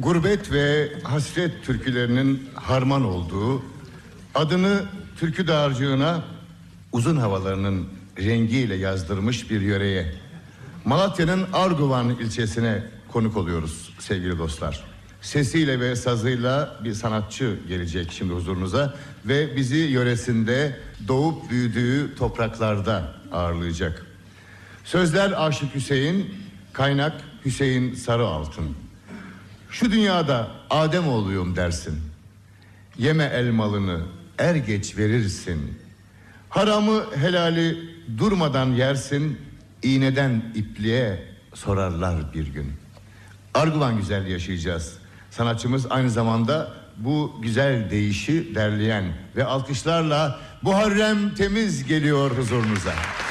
gurbet ve hasret türkülerinin harman olduğu, adını türkü dağarcığına uzun havalarının rengiyle yazdırmış bir yöreye, Malatya'nın Arguvan ilçesine konuk oluyoruz sevgili dostlar. Sesiyle ve sazıyla bir sanatçı gelecek şimdi huzurunuza ve bizi yöresinde doğup büyüdüğü topraklarda ağırlayacak. Sözler Aşık Hüseyin, kaynak Hüseyin Sarıaltın. Şu dünyada Ademoğluyum dersin, yeme elmalını er geç verirsin. Haramı helali durmadan yersin, iğneden ipliğe sorarlar bir gün. Arguvan güzelliği yaşayacağız. Sanatçımız aynı zamanda bu güzel deyişi derleyen ve alkışlarla Muharrem Temiz geliyor huzurunuza.